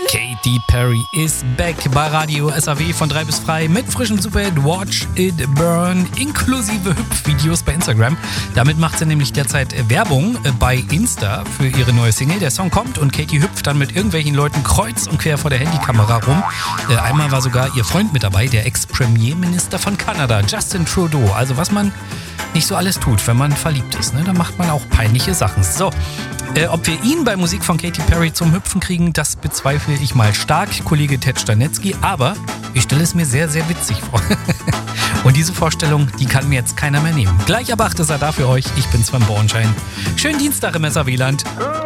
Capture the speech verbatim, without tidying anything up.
Katy Perry ist back bei Radio S A W von drei bis frei mit frischem Superhit Watch It Burn inklusive Hüpfvideos bei Instagram. Damit macht sie nämlich derzeit Werbung bei Insta für ihre neue Single. Der Song kommt und Katy hüpft dann mit irgendwelchen Leuten kreuz und quer vor der Handykamera rum. Einmal war sogar ihr Freund mit dabei, der Ex-Premierminister von Kanada, Justin Trudeau. Also was man nicht so alles tut, wenn man verliebt ist, ne? Da macht man auch peinliche Sachen. So, äh, ob wir ihn bei Musik von Katy Perry zum Hüpfen kriegen, das bezweifle ich mal stark, Kollege Ted Stanetzky, aber ich stelle es mir sehr, sehr witzig vor. Und diese Vorstellung, die kann mir jetzt keiner mehr nehmen. Gleich ab acht ist er da für euch. Ich bin Sven Bornschein. Schönen Dienstag im S A W-Land.